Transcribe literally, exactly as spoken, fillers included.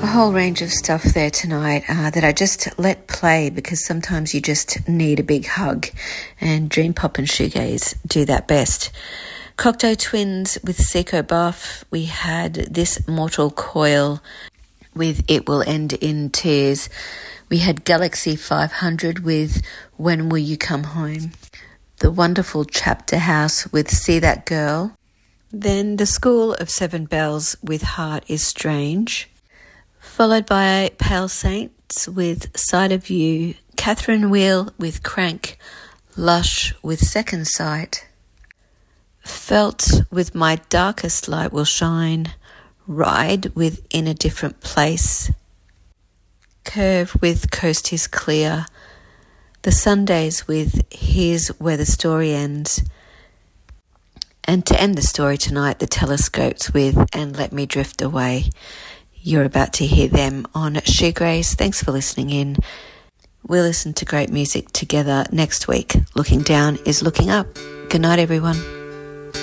A whole range of stuff there tonight uh, that I just let play because sometimes you just need a big hug, and Dream Pop and Shoegaze do that best. Cocteau Twins with Seco Buff. We had This Mortal Coil with It Will End in Tears. We had Galaxy five hundred with When Will You Come Home. The wonderful Chapter House with See That Girl. Then The School of Seven Bells with Heart is Strange. Followed by Pale Saints with Side of You, Catherine Wheel with Crank, Lush with Second Sight, Felt with My Darkest Light Will Shine, Ride with In a Different Place, Curve with Coast is Clear, The Sundays with Here's Where the Story Ends, and to end the story tonight, The Telescopes with And Let Me Drift Away. You're about to hear them on Shoegaze. Thanks for listening in. We'll listen to great music together next week. Looking down is looking up. Good night, everyone.